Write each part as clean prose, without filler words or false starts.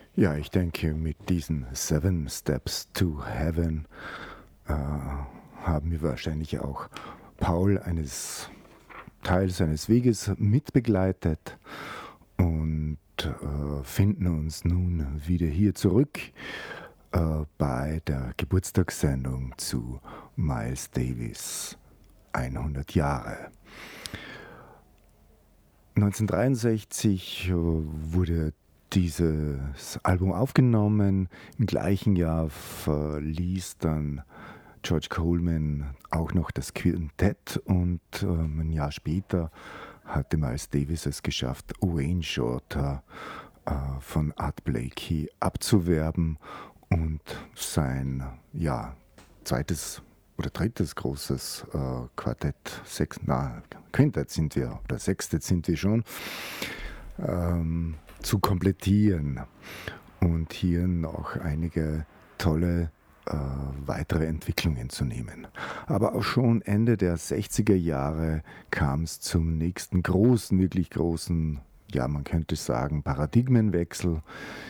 Ja, ich denke, mit diesen Seven Steps to Heaven haben wir wahrscheinlich auch Paul eines Teils seines Weges mitbegleitet und finden uns nun wieder hier zurück bei der Geburtstagssendung zu Miles Davis 100 Jahre. 1963 wurde dieses Album aufgenommen. Im gleichen Jahr verließ dann George Coleman auch noch das Quintett und ein Jahr später hatte Miles Davis es geschafft, Wayne Shorter von Art Blakey abzuwerben und sein zweites oder drittes großes Quartett, Quintett sind wir, oder Sextett sind wir schon, zu komplettieren und hier noch einige tolle weitere Entwicklungen zu nehmen. Aber auch schon Ende der 60er Jahre kam es zum nächsten großen, wirklich großen, ja man könnte sagen, Paradigmenwechsel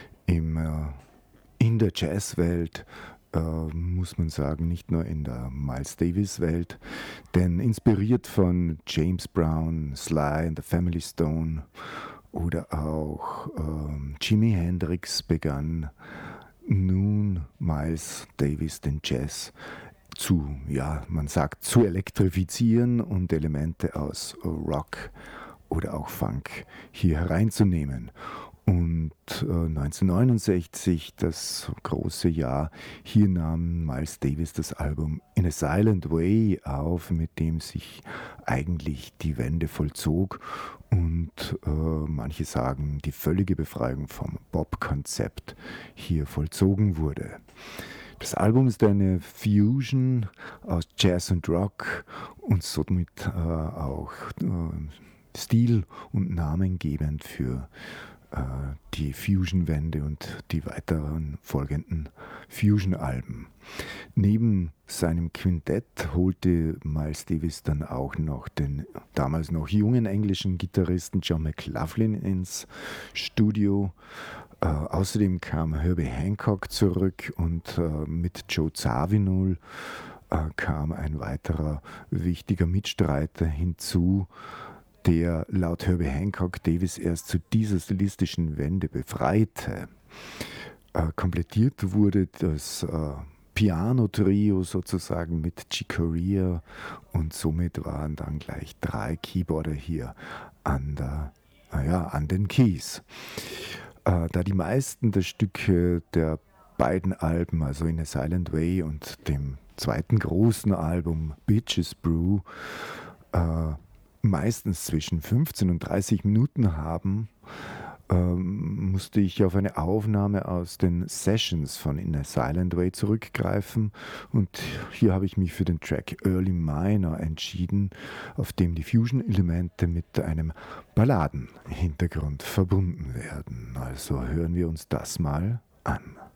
in der Jazzwelt, muss man sagen, nicht nur in der Miles Davis-Welt, denn inspiriert von James Brown, Sly and the Family Stone oder auch Jimi Hendrix begann nun Miles Davis den Jazz man sagt, zu elektrifizieren und Elemente aus Rock oder auch Funk hier hereinzunehmen. Und 1969, das große Jahr, hier nahm Miles Davis das Album In a Silent Way auf, mit dem sich eigentlich die Wende vollzog und manche sagen, die völlige Befreiung vom Bop-Konzept hier vollzogen wurde. Das Album ist eine Fusion aus Jazz und Rock und somit auch stil- und namengebend für die Fusion-Wende und die weiteren folgenden Fusion-Alben. Neben seinem Quintett holte Miles Davis dann auch noch den damals noch jungen englischen Gitarristen John McLaughlin ins Studio. Außerdem kam Herbie Hancock zurück und mit Joe Zawinul kam ein weiterer wichtiger Mitstreiter hinzu, der laut Herbie Hancock Davis erst zu dieser stilistischen Wende befreite. Komplettiert wurde das Piano-Trio sozusagen mit Chick Corea und somit waren dann gleich 3 Keyboarder hier an den Keys. Da die meisten der Stücke der beiden Alben, also In a Silent Way und dem zweiten großen Album Bitches Brew, meistens zwischen 15 und 30 Minuten haben, musste ich auf eine Aufnahme aus den Sessions von In a Silent Way zurückgreifen und hier habe ich mich für den Track Early Minor entschieden, auf dem die Fusion-Elemente mit einem Balladenhintergrund verbunden werden. Also hören wir uns das mal an.